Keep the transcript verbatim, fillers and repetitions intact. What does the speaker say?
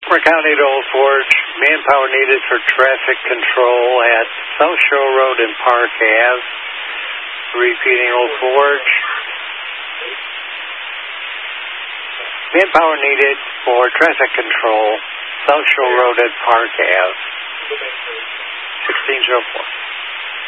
Bessemer County to Old Forge, manpower needed for traffic control at South Shore Road and Park Ave. Repeating, Old Forge. Manpower needed for traffic control, South Shore Road and Park Ave. sixteen oh four.